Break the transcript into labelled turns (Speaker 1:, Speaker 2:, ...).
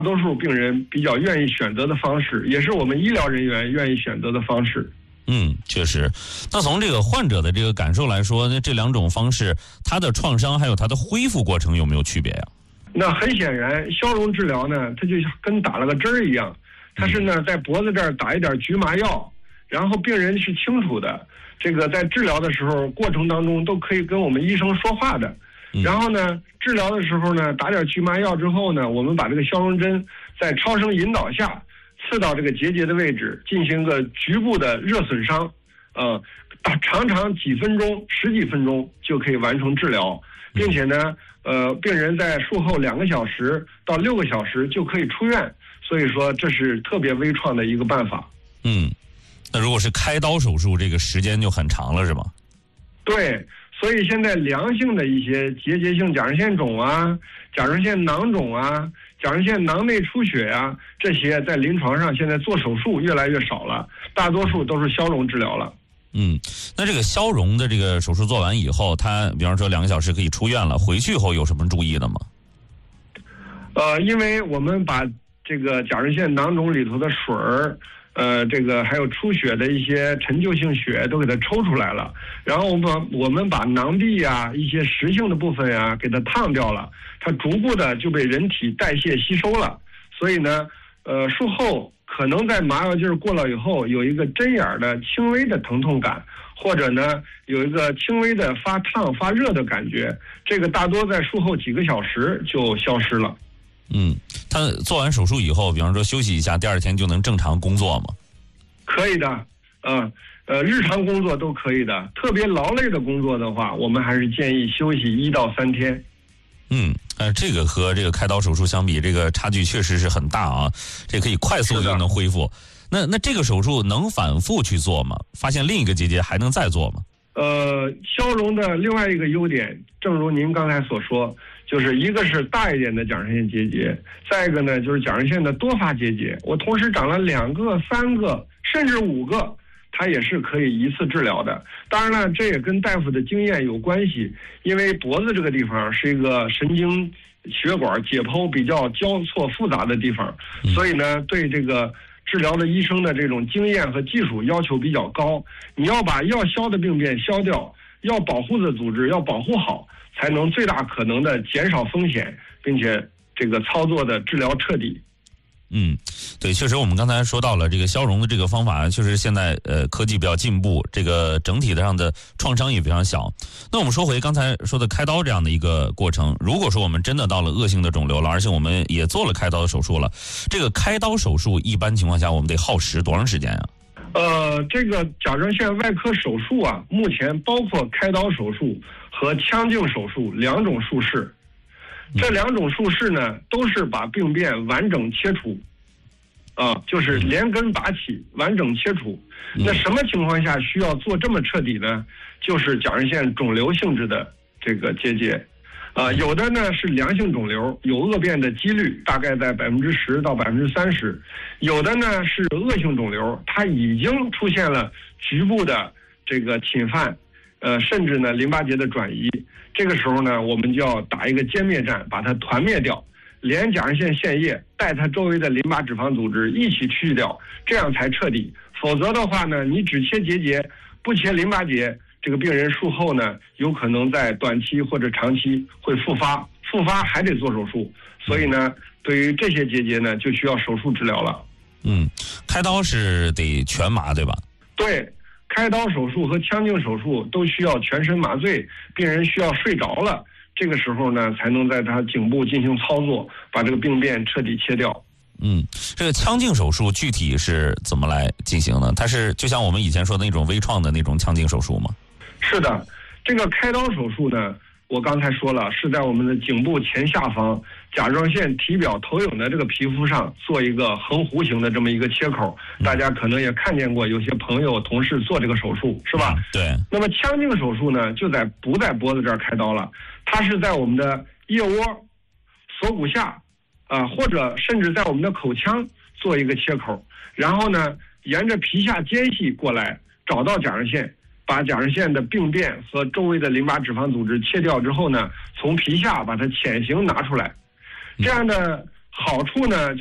Speaker 1: 多数病人比较愿意选择的方式，也是我们医疗人员愿意选择的方式。
Speaker 2: 确实。那从这个患者的这个感受来说，那这两种方式，它的创伤还有它的恢复过程有没有区别呀？
Speaker 1: 那很显然，消融治疗呢，它就跟打了个针儿一样，它是呢在脖子这儿打一点局麻药，然后病人是清楚的，这个在治疗的时候过程当中都可以跟我们医生说话的。然后呢，治疗的时候呢，打点局麻药之后呢，我们把这个消融针在超声引导下刺到这个结节的位置，进行个局部的热损伤，常几分钟、10几分钟就可以完成治疗，并且呢，病人在术后2个小时到6个小时就可以出院，所以说这是特别微创的一个办法。
Speaker 2: 那如果是开刀手术，这个时间就很长了，是吗？
Speaker 1: 对。所以现在良性的一些结节性甲状腺肿啊、甲状腺囊肿啊、甲状腺囊内出血啊，这些在临床上现在做手术越来越少了，大多数都是消融治疗了。
Speaker 2: 那这个消融的这个手术做完以后，他比方说2个小时可以出院了，回去后有什么注意的吗？
Speaker 1: 因为我们把这个甲状腺囊肿里头的水儿，这个还有出血的一些陈旧性血都给它抽出来了，然后我们把囊壁啊一些实性的部分啊给它烫掉了，它逐步的就被人体代谢吸收了，所以呢，术后可能在麻药劲儿过了以后有一个针眼的轻微的疼痛感，或者呢有一个轻微的发烫发热的感觉，这个大多在术后几个小时就消失了。
Speaker 2: 他做完手术以后，比方说休息一下，第2天就能正常工作吗？
Speaker 1: 可以的，日常工作都可以的。特别劳累的工作的话，我们还是建议休息1到3天。
Speaker 2: 这个和这个开刀手术相比，这个差距确实是很大啊。这可以快速就能恢复。那这个手术能反复去做吗？发现另一个结节还能再做吗？
Speaker 1: 消融的另外一个优点，正如您刚才所说，就是一个是大一点的甲状腺结节，再一个呢就是甲状腺的多发结节，我同时长了2个、3个，甚至5个，它也是可以一次治疗的。当然了，这也跟大夫的经验有关系，因为脖子这个地方是一个神经血管解剖比较交错复杂的地方，所以呢，对这个治疗的医生的这种经验和技术要求比较高。你要把要消的病变消掉，要保护的组织要保护好，才能最大可能的减少风险，并且这个操作的治疗彻底。
Speaker 2: 对，确实我们刚才说到了这个消融的这个方法，确实现在科技比较进步，这个整体上的创伤也非常小。那我们说回刚才说的开刀这样的一个过程，如果说我们真的到了恶性的肿瘤了，而且我们也做了开刀的手术了，这个开刀手术一般情况下我们得耗时多长时间呀？
Speaker 1: 这个甲状腺外科手术啊，目前包括开刀手术和腔镜手术2种术式。这2种术式呢，都是把病变完整切除，就是连根拔起，完整切除。那什么情况下需要做这么彻底呢？就是甲状腺肿瘤性质的这个结节，有的呢是良性肿瘤，有恶变的几率大概在10%到30%，有的呢是恶性肿瘤，它已经出现了局部的这个侵犯，甚至呢淋巴结的转移。这个时候呢，我们就要打一个歼灭战，把它团灭掉，连甲状腺腺液带它周围的淋巴脂肪组织一起去掉，这样才彻底。否则的话呢，你只切结节不切淋巴结，这个病人术后呢，有可能在短期或者长期会复发还得做手术。所以呢，对于这些结节呢，就需要手术治疗了。
Speaker 2: 开刀是得全麻对吧？
Speaker 1: 对。开刀手术和腔镜手术都需要全身麻醉，病人需要睡着了，这个时候呢，才能在他颈部进行操作，把这个病变彻底切掉。
Speaker 2: 这个腔镜手术具体是怎么来进行呢？它是就像我们以前说的那种微创的那种腔镜手术吗？
Speaker 1: 是的，这个开刀手术呢，我刚才说了，是在我们的颈部前下方甲状腺体表投影的这个皮肤上做一个横弧形的这么一个切口，大家可能也看见过，有些朋友同事做这个手术，是吧？
Speaker 2: 对。
Speaker 1: 那么腔镜手术呢，不在脖子这儿开刀了，它是在我们的腋窝、锁骨下，或者甚至在我们的口腔做一个切口，然后呢，沿着皮下间隙过来，找到甲状腺。把甲状腺的病变和周围的淋巴脂肪组织切掉之后呢，从皮下把它潜行拿出来。这样的好处呢。